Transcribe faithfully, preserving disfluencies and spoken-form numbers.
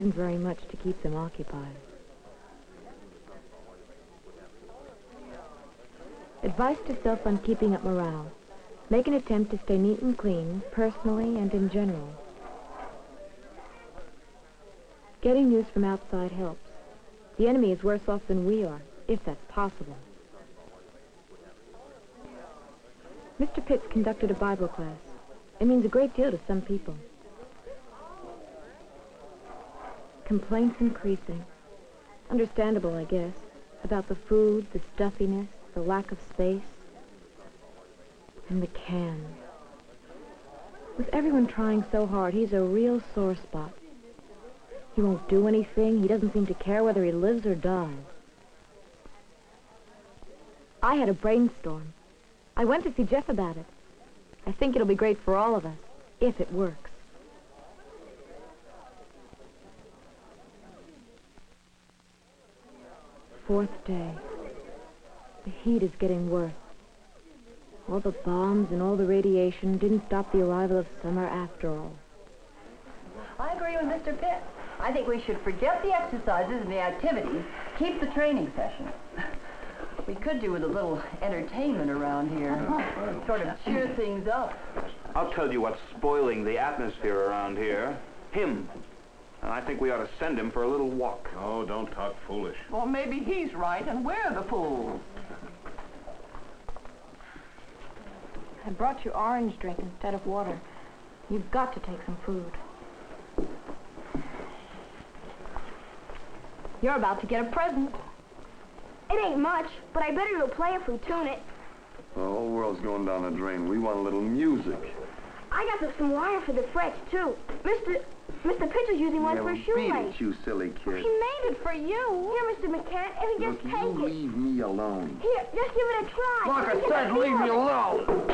and very much to keep them occupied. Advice to self on keeping up morale. Make an attempt to stay neat and clean, personally and in general. Getting news from outside helps. The enemy is worse off than we are, if that's possible. Mister Pitts conducted a Bible class. It means a great deal to some people. Complaints increasing. Understandable, I guess, about the food, the stuffiness, the lack of space, and the can. With everyone trying so hard, he's a real sore spot. He won't do anything. He doesn't seem to care whether he lives or dies. I had a brainstorm. I went to see Jeff about it. I think it'll be great for all of us, if it works. Fourth day. The heat is getting worse. All the bombs and all the radiation didn't stop the arrival of summer after all. I agree with Mister Pitts. I think we should forget the exercises and the activities, keep the training sessions. We could do with a little entertainment around here. Sort of cheer things up. I'll tell you what's spoiling the atmosphere around here. Him. And I think we ought to send him for a little walk. Oh, don't talk foolish. Well, maybe he's right and we're the fools. I brought you orange drink instead of water. You've got to take some food. You're about to get a present. It ain't much, but I bet it'll play if we tune it. The whole world's going down the drain. We want a little music. I got some wire for the frets, too. Mister Mister Pitcher's using one Yeah, for a well, beat shoelace. it, you silly kid. He made it for you. Here, Mister McCann, if you Look, just you take it. leave me alone. Here, just give it a try. Like I Get said, a leave feel. me alone.